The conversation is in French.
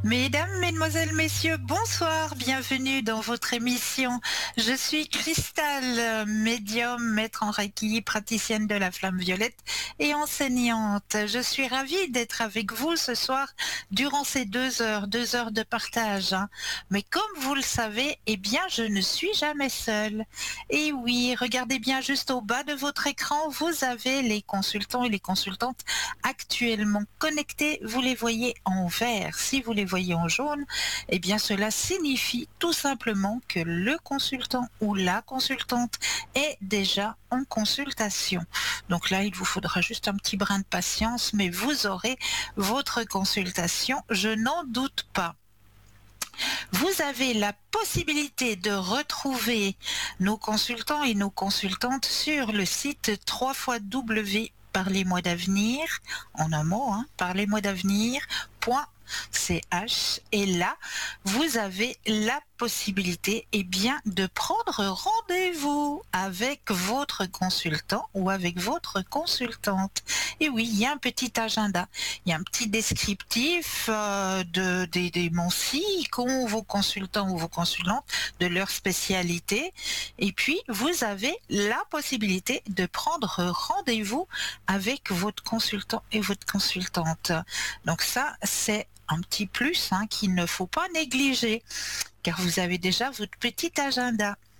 Mesdames, Mesdemoiselles, Messieurs, bonsoir, bienvenue dans votre émission. Je suis Cristal, médium, maître en Reiki, praticienne de la flamme violette et enseignante. Je suis ravie d'être avec vous ce soir durant ces 2 heures, 2 heures de partage. Mais comme vous le savez, eh bien, je ne suis jamais seule. Et oui, regardez bien juste au bas de votre écran, vous avez les consultants et les consultantes actuellement connectés. Vous les voyez en vert. Si vous les voyez en jaune, eh bien cela signifie tout simplement que le consultant ou la consultante est déjà en consultation. Donc là, il vous faudra juste un petit brin de patience, mais vous aurez votre consultation, je n'en doute pas. Vous avez la possibilité de retrouver nos consultants et nos consultantes sur le site www parlez-moi d'avenir, en un mot, parlez-moi d'avenir.ch, et là, vous avez la possibilité de prendre rendez-vous avec votre consultant ou avec votre consultante. Et oui, il y a un petit agenda, il y a un petit descriptif des mots-ci qu'ont vos consultants ou vos consultantes, de leur spécialité, et puis vous avez la possibilité de prendre rendez-vous avec votre consultant et votre consultante. Donc ça, c'est un petit plus qu'il ne faut pas négliger, car vous avez déjà votre petit agenda.